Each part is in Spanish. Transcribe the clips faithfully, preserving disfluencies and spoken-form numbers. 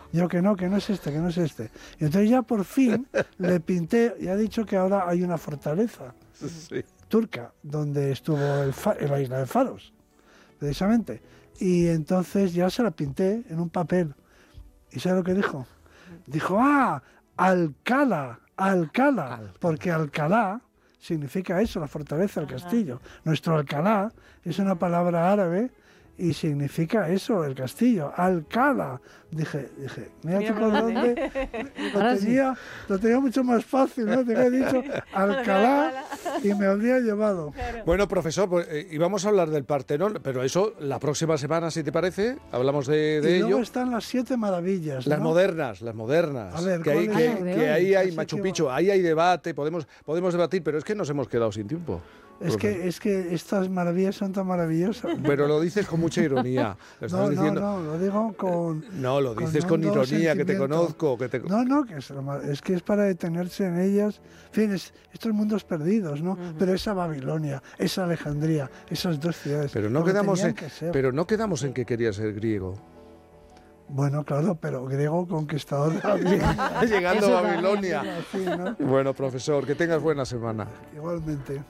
Yo que no, que no es este, que no es este. Y entonces ya por fin le pinté, y ha dicho que ahora hay una fortaleza sí. turca, donde estuvo el fa- en la isla de Faros, precisamente. Y entonces ya se la pinté en un papel. ¿Y sabe lo que dijo? Dijo, ah, Alcalá, Alcalá, Alcalá. Porque Alcalá significa eso, la fortaleza, el castillo. Nuestro Alcalá es una palabra árabe y significa eso, el castillo, Alcalá. Dije, dije, mira tú por dónde. Lo tenía, lo tenía mucho más fácil, ¿no? Te había dicho Alcalá y me habría llevado. Bueno, profesor, pues eh, íbamos a hablar del Partenón, pero eso la próxima semana, si te parece, hablamos de, de y ello. Luego están las siete maravillas, ¿no? Las modernas, las modernas. A ver, que, hay, ¿cuál que, es? que ahí hay Así Machu que- Picchu, ahí hay debate, podemos, podemos debatir, pero es que nos hemos quedado sin tiempo. Es que, es que estas maravillas son tan maravillosas. Pero lo dices con mucha ironía. Lo estás No, no, diciendo... no, lo digo con... No, lo dices con, hondo ironía, que te sentimiento. conozco. Que te... No, no, que es, lo ma- es que es para detenerse en ellas. En fin, es, estos mundos perdidos, ¿no? Uh-huh. Pero esa Babilonia, esa Alejandría, esas dos ciudades. Pero no, quedamos en, pero no quedamos en que quería ser griego. Bueno, claro, pero griego conquistador de Babilonia. Llegando a Babilonia. Sí, ¿no? Bueno, profesor, que tengas buena semana. Igualmente.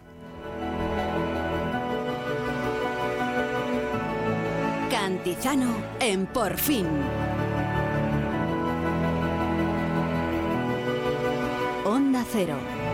Cantizano en Por Fin. Onda Cero.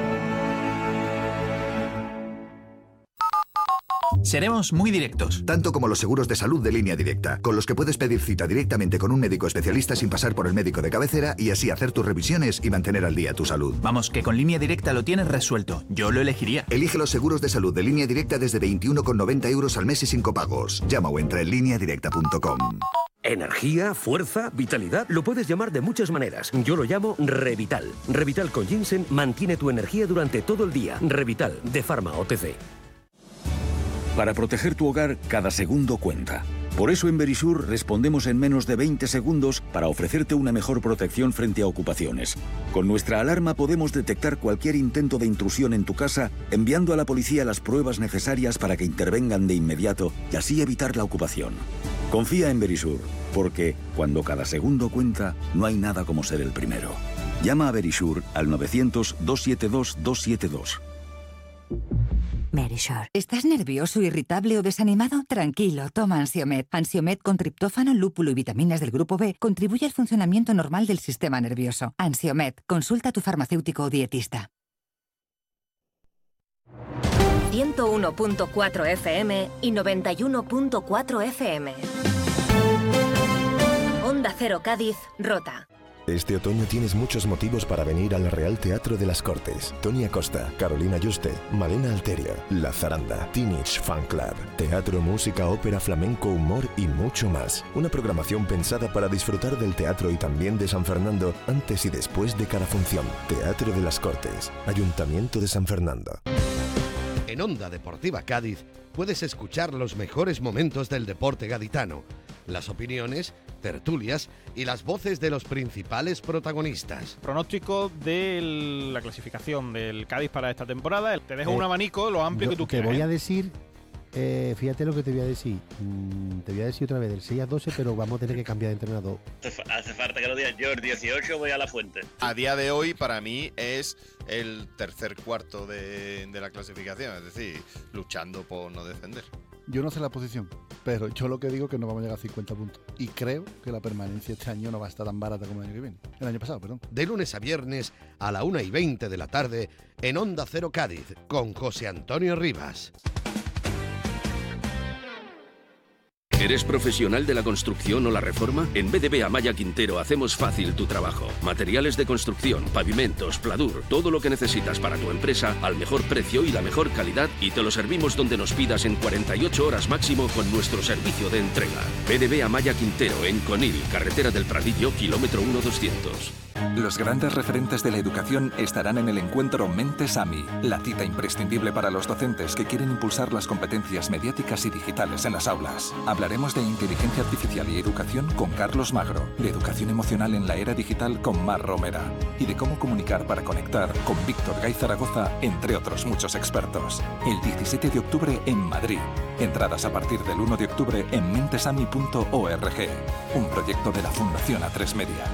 Seremos muy directos. Tanto como los seguros de salud de Línea Directa, con los que puedes pedir cita directamente con un médico especialista sin pasar por el médico de cabecera y así hacer tus revisiones y mantener al día tu salud. Vamos, que con Línea Directa lo tienes resuelto. Yo lo elegiría. Elige los seguros de salud de Línea Directa desde veintiuno con noventa euros al mes y sin copagos. Llama o entra en línea directa punto com. Energía, fuerza, vitalidad, lo puedes llamar de muchas maneras. Yo lo llamo Revital. Revital con ginseng mantiene tu energía durante todo el día. Revital, de Pharma O T C. Para proteger tu hogar, cada segundo cuenta. Por eso en Verisur respondemos en menos de veinte segundos para ofrecerte una mejor protección frente a ocupaciones. Con nuestra alarma podemos detectar cualquier intento de intrusión en tu casa, enviando a la policía las pruebas necesarias para que intervengan de inmediato y así evitar la ocupación. Confía en Verisur, porque cuando cada segundo cuenta, no hay nada como ser el primero. Llama a Verisur al novecientos, doscientos setenta y dos, doscientos setenta y dos. Verisure. ¿Estás nervioso, irritable o desanimado? Tranquilo, toma Ansiomed. Ansiomed con triptófano, lúpulo y vitaminas del grupo B contribuye al funcionamiento normal del sistema nervioso. Ansiomed. Consulta a tu farmacéutico o dietista. ciento uno punto cuatro F M y noventa y uno punto cuatro F M. Onda Cero Cádiz, Rota. Este otoño tienes muchos motivos para venir al Real Teatro de las Cortes. Tony Acosta, Carolina Juste, Malena Alterio, La Zaranda, Teenage Fan Club, teatro, música, ópera, flamenco, humor y mucho más. Una programación pensada para disfrutar del teatro y también de San Fernando antes y después de cada función. Teatro de las Cortes, Ayuntamiento de San Fernando. En Onda Deportiva Cádiz puedes escuchar los mejores momentos del deporte gaditano, las opiniones, tertulias y las voces de los principales protagonistas. Pronóstico de la clasificación del Cádiz para esta temporada. Te dejo eh, un abanico lo amplio yo, que tú te quieras. Te voy a decir, eh, fíjate lo que te voy a decir. Mm, te voy a decir otra vez del seis a doce, pero vamos a tener que cambiar de entrenador. Hace falta que lo digas. Yo el dieciocho voy a la fuente. A día de hoy para mí es el tercer cuarto de, de la clasificación, es decir, luchando por no descender. Yo no sé la posición, pero yo lo que digo es que no vamos a llegar a cincuenta puntos. Y creo que la permanencia este año no va a estar tan barata como el año que viene. El año pasado, perdón. De lunes a viernes a la una y veinte de la tarde en Onda Cero Cádiz con José Antonio Rivas. ¿Eres profesional de la construcción o la reforma? En B D B Amaya Quintero hacemos fácil tu trabajo. Materiales de construcción, pavimentos, pladur, todo lo que necesitas para tu empresa al mejor precio y la mejor calidad y te lo servimos donde nos pidas en cuarenta y ocho horas máximo con nuestro servicio de entrega. B D B Amaya Quintero en Conil, carretera del Pradillo, kilómetro uno doscientos. Los grandes referentes de la educación estarán en el encuentro Mentes AMI, la cita imprescindible para los docentes que quieren impulsar las competencias mediáticas y digitales en las aulas. Hablaremos de inteligencia artificial y educación con Carlos Magro, de educación emocional en la era digital con Mar Romera y de cómo comunicar para conectar con Víctor Gay Zaragoza, entre otros muchos expertos. El diecisiete de octubre en Madrid. Entradas a partir del uno de octubre en mentesami punto org, un proyecto de la Fundación A tres Media.